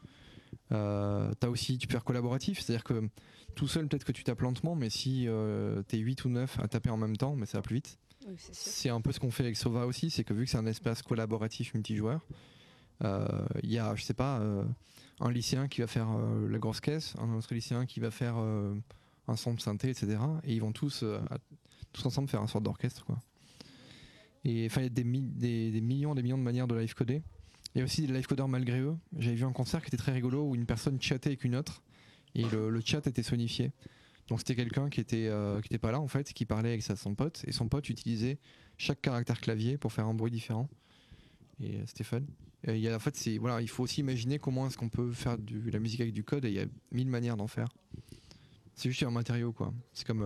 Tu peux faire collaboratif, c'est-à-dire que tout seul peut-être que tu tapes lentement, mais si t'es 8 ou 9 à taper en même temps, mais ça va plus vite. Oui, c'est un peu ce qu'on fait avec Sova aussi, c'est que vu que c'est un espace collaboratif multijoueur, il y a, je sais pas, un lycéen qui va faire la grosse caisse, un autre lycéen qui va faire un son de synthé, etc. Et ils vont tous ensemble faire un sorte d'orchestre, quoi. Et enfin, il y a des millions de manières de live coder. Il y a aussi des live codeurs malgré eux. J'avais vu un concert qui était très rigolo où une personne chattait avec une autre et le chat était sonifié. Donc c'était quelqu'un qui était pas là en fait, qui parlait avec son pote et son pote utilisait chaque caractère clavier pour faire un bruit différent. Et c'était fun. Et il faut aussi imaginer comment est-ce qu'on peut faire de la musique avec du code et il y a 1000 manières d'en faire. C'est juste un matériau, quoi. C'est comme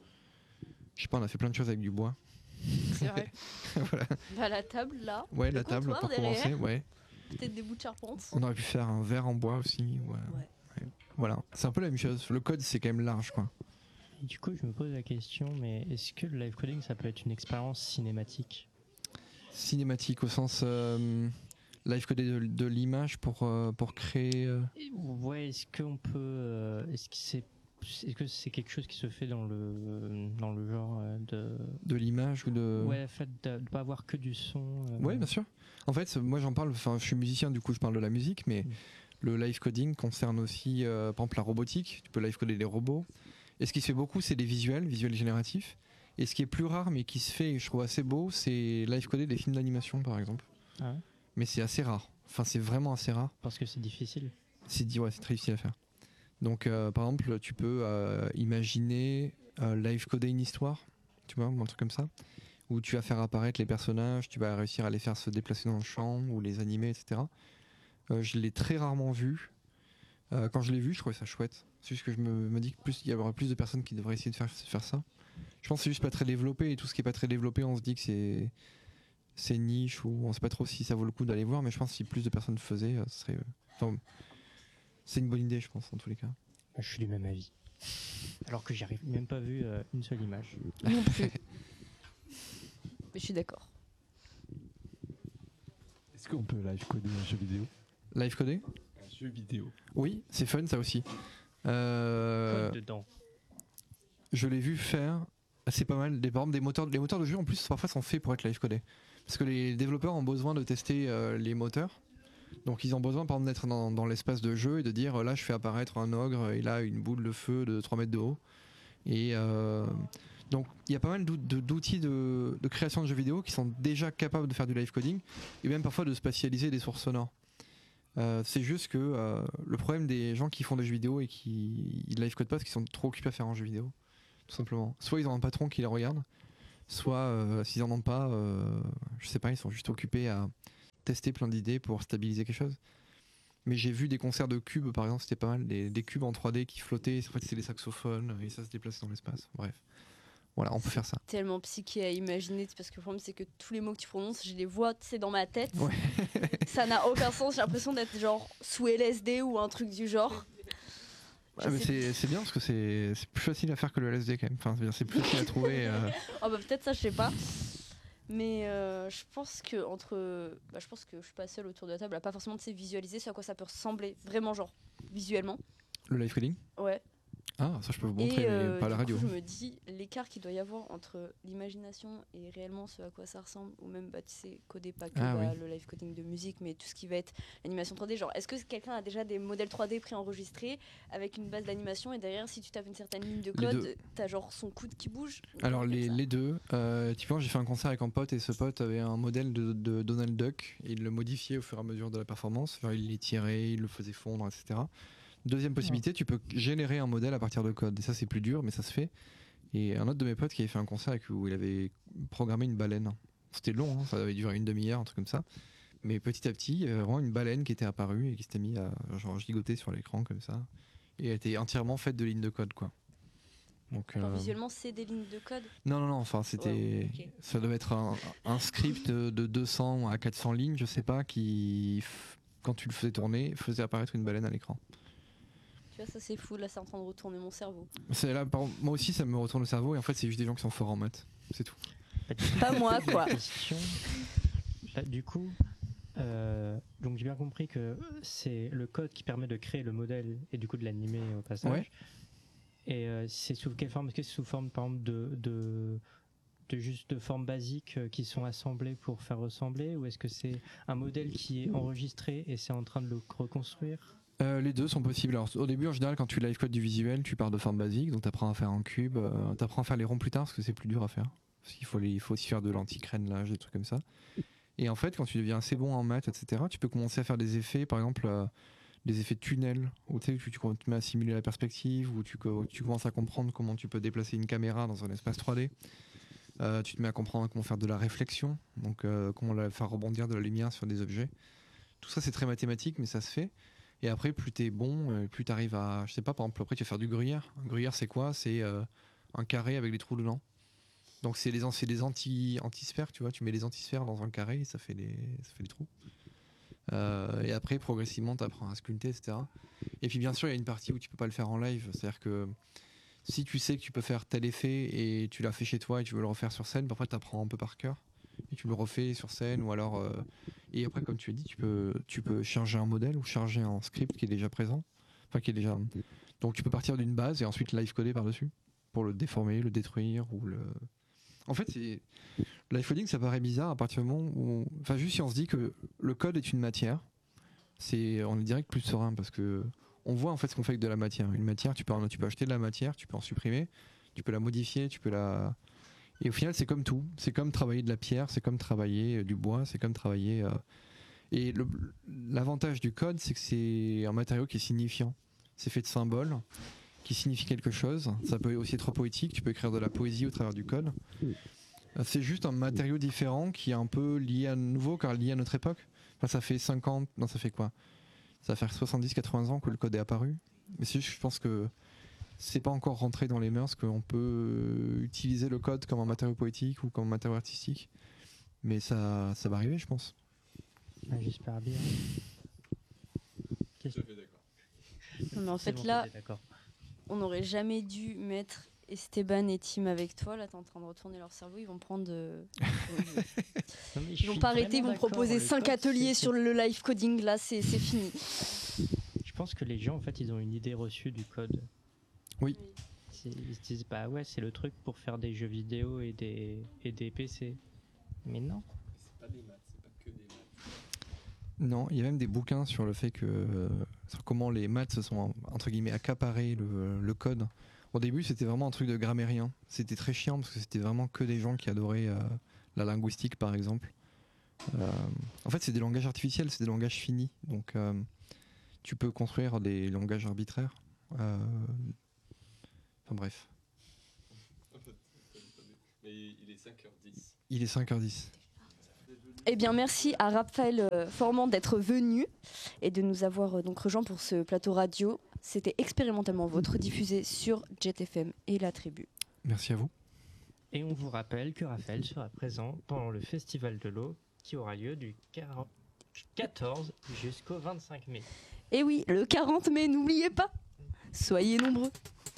je sais pas, on a fait plein de choses avec du bois. C'est vrai. Voilà. Bah, la table là. Ouais, la table pour commencer. Ouais. Peut-être des bouts de charpente. On aurait pu faire un verre en bois aussi. Ouais. Voilà, c'est un peu la même chose. Le code, c'est quand même large, quoi. Et du coup, je me pose la question, mais est-ce que le live coding, ça peut être une expérience cinématique? Cinématique au sens live coder de l'image pour créer. Ouais, est-ce qu'on peut, est-ce que c'est quelque chose qui se fait dans le genre de l'image ou de... Ouais, le fait de ne pas avoir que du son. Ouais, bien sûr. En fait, moi j'en parle, je suis musicien, du coup je parle de la musique, mais le live coding concerne aussi, par exemple, la robotique. Tu peux live coder les robots. Et ce qui se fait beaucoup, c'est des visuels génératifs. Et ce qui est plus rare, mais qui se fait, et je trouve assez beau, c'est live coder des films d'animation, par exemple. Ah ouais. Mais c'est assez rare. Enfin, c'est vraiment assez rare. Parce que c'est difficile. C'est très difficile à faire. Donc, par exemple, tu peux imaginer live coder une histoire, tu vois, ou un truc comme ça, où tu vas faire apparaître les personnages, tu vas réussir à les faire se déplacer dans le champ ou les animer, etc. Je l'ai très rarement vu. Quand je l'ai vu, je trouvais ça chouette. C'est juste que je me dis qu'il y aura plus de personnes qui devraient essayer de faire ça. Je pense que c'est juste pas très développé, et tout ce qui est pas très développé, on se dit que c'est niche, ou on sait pas trop si ça vaut le coup d'aller voir, mais je pense que si plus de personnes le faisaient, ce serait... c'est une bonne idée, je pense, en tous les cas. Je suis du même avis. Alors que j'arrive même pas vu une seule image. Non plus. Mais je suis d'accord. Est-ce qu'on peut live coder un jeu vidéo? Live coder? Un jeu vidéo. Oui, c'est fun ça aussi. Code dedans. Je l'ai vu faire. C'est pas mal. Par exemple, les moteurs de jeu en plus parfois sont faits pour être live codés. Parce que les développeurs ont besoin de tester les moteurs. Donc ils ont besoin par exemple d'être dans l'espace de jeu et de dire là je fais apparaître un ogre et là une boule de feu de 3 mètres de haut. Et donc il y a pas mal d'outils de création de jeux vidéo qui sont déjà capables de faire du live coding et même parfois de spatialiser des sources sonores. C'est juste que le problème des gens qui font des jeux vidéo et qui live codent pas parce qu'ils sont trop occupés à faire un jeu vidéo, tout simplement. Soit ils ont un patron qui les regarde, soit s'ils en ont pas, je sais pas, ils sont juste occupés à tester plein d'idées pour stabiliser quelque chose. Mais j'ai vu des concerts de cubes, par exemple, c'était pas mal, des cubes en 3D qui flottaient, en fait c'était des saxophones, et ça se déplaçait dans l'espace. Bref, voilà, on peut faire ça. Tellement psyché à imaginer, parce que le problème c'est que tous les mots que tu prononces, je les vois, c'est dans ma tête. Ouais. Ça n'a aucun sens, j'ai l'impression d'être genre sous LSD ou un truc du genre. Ah, mais c'est bien parce que c'est plus facile à faire que le LSD quand même. Enfin, c'est plus facile à trouver. Oh bah peut-être ça, je sais pas. Mais je pense que je pense que je suis pas seule autour de la table à pas forcément visualiser ce à quoi ça peut ressembler vraiment genre visuellement. Le live reading. Ouais. Ah, ça je peux vous montrer, mais pas à la radio. Du coup, je me dis l'écart qu'il doit y avoir entre l'imagination et réellement ce à quoi ça ressemble, ou même tu sais coder pas que le live coding de musique, mais tout ce qui va être l'animation 3D. Genre, est-ce que quelqu'un a déjà des modèles 3D préenregistrés avec une base d'animation et derrière, si tu tapes une certaine ligne de code, t'as genre son coude qui bouge? Alors les deux. Typiquement, j'ai fait un concert avec un pote et ce pote avait un modèle de Donald Duck et il le modifiait au fur et à mesure de la performance. Genre, il l'étirait, il le faisait fondre, etc. Deuxième possibilité, tu peux générer un modèle à partir de code. Et ça, c'est plus dur, mais ça se fait. Et un autre de mes potes qui avait fait un concert où il avait programmé une baleine. C'était long, hein, ça avait duré une demi-heure, un truc comme ça. Mais petit à petit, vraiment une baleine qui était apparue et qui s'était mise à genre gigoter sur l'écran comme ça. Et elle était entièrement faite de lignes de code, quoi. Donc, visuellement, c'est des lignes de code? Non, enfin, c'était. Okay. Ça devait être un script de 200 à 400 lignes, je sais pas, qui, quand tu le faisais tourner, faisait apparaître une baleine à l'écran. Tu vois, ça c'est fou, là c'est en train de retourner mon cerveau. Là, moi aussi ça me retourne le cerveau et en fait c'est juste des gens qui sont forts en maths, c'est tout. Pas moi quoi. Là, du coup, donc j'ai bien compris que c'est le code qui permet de créer le modèle et du coup de l'animer au passage. Ouais. Et c'est sous quelle forme? Est-ce que c'est sous forme par exemple de formes basiques qui sont assemblées pour faire ressembler, ou est-ce que c'est un modèle qui est enregistré et c'est en train de le reconstruire? Les deux sont possibles. Alors, au début, en général, quand tu live code du visuel, tu pars de formes basiques, donc tu apprends à faire un cube, tu apprends à faire les ronds plus tard parce que c'est plus dur à faire. Parce qu'il faut aussi faire de l'anti-crénelage, des trucs comme ça. Et en fait, quand tu deviens assez bon en maths, etc., tu peux commencer à faire des effets, par exemple, des effets de tunnel, où tu te mets à simuler la perspective, où tu commences à comprendre comment tu peux déplacer une caméra dans un espace 3D. Tu te mets à comprendre comment faire de la réflexion, donc comment faire rebondir de la lumière sur des objets. Tout ça, c'est très mathématique, mais ça se fait. Et après, plus t'es bon, plus t'arrives à... Je sais pas, par exemple, après tu vas faire du gruyère. Un gruyère, c'est quoi? C'est un carré avec des trous dedans. Donc c'est des antisphères, tu vois. Tu mets les antisphères dans un carré et ça fait des trous. Et après, progressivement, t'apprends à sculpter, etc. Et puis bien sûr, il y a une partie où tu peux pas le faire en live. C'est-à-dire que si tu sais que tu peux faire tel effet et tu l'as fait chez toi et tu veux le refaire sur scène, parfois t'apprends un peu par cœur. Et tu le refais sur scène, ou alors et après, comme tu as dit, tu peux charger un modèle ou charger un script qui est déjà présent, enfin qui est déjà, donc tu peux partir d'une base et ensuite live coder par dessus pour le déformer, le détruire ou le. En fait, le live coding, ça paraît bizarre à partir du moment où, enfin, juste si on se dit que le code est une matière, on est direct plus serein parce que on voit en fait ce qu'on fait avec de la matière. Une matière, tu peux acheter de la matière, tu peux en supprimer, tu peux la modifier, tu peux la. Et au final, c'est comme tout. C'est comme travailler de la pierre, c'est comme travailler du bois, c'est comme travailler. Et l'avantage du code, c'est que c'est un matériau qui est signifiant. C'est fait de symboles qui signifient quelque chose. Ça peut aussi être poétique. Tu peux écrire de la poésie au travers du code. C'est juste un matériau différent qui est un peu lié à nouveau, car lié à notre époque. Enfin, ça fait 50. Non, ça fait quoi? Ça va faire 70-80 ans que le code est apparu. Mais je pense que c'est pas encore rentré dans les mœurs qu'on peut utiliser le code comme un matériau poétique ou comme un matériau artistique. Mais ça va arriver, je pense. J'espère bien. Non, mais en fait, là, on n'aurait jamais dû mettre Esteban et Tim avec toi. Là, t'es en train de retourner leur cerveau. Ils vont prendre. Ils vont pas arrêter. Ils vont proposer 5 ateliers sur le live coding. Là, c'est fini. Je pense que les gens, en fait, ils ont une idée reçue du code. Oui. Ils se disent, bah ouais, c'est le truc pour faire des jeux vidéo et des PC. Mais non. C'est pas des maths, c'est pas que des maths. Non, il y a même des bouquins sur le fait que sur comment les maths se sont entre guillemets accaparé le code. Au début, c'était vraiment un truc de grammairien. C'était très chiant parce que c'était vraiment que des gens qui adoraient la linguistique, par exemple. En fait, c'est des langages artificiels, c'est des langages finis. Donc, tu peux construire des langages arbitraires. Enfin bref. Mais il est 5h10. Il est 5h10. Eh bien, merci à Raphaël Formand d'être venu et de nous avoir donc rejoints pour ce plateau radio. C'était expérimentalement vôtre, diffusé sur Jet FM et La Tribu. Merci à vous. Et on vous rappelle que Raphaël sera présent pendant le Festival de l'eau qui aura lieu du 14 jusqu'au 25 mai. Et oui, le 40 mai, n'oubliez pas, soyez nombreux.